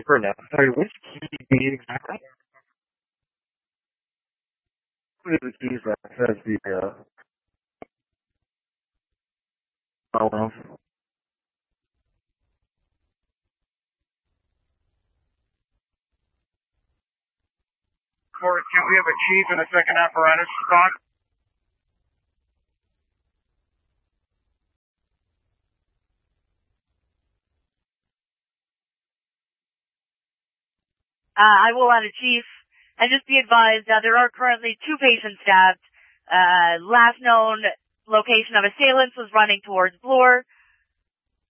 Super now. Sorry, which key do you need exactly? What are the keys that says the, well, Court, can we have a chief and a second apparatus spot? I will add a chief. And just be advised, there are currently 2 patients stabbed. Last known location of assailants was running towards Bloor.